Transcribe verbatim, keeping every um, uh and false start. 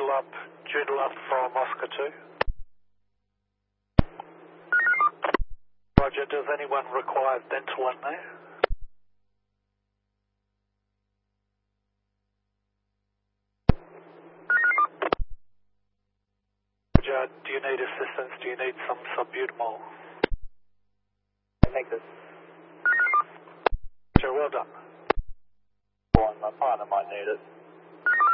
Joodle up, Joodle up from Oscar two. Roger, does anyone require dental in there? Roger, do you need assistance? Do you need some salbutamol? Make this Roger, well done. one. My partner might need it.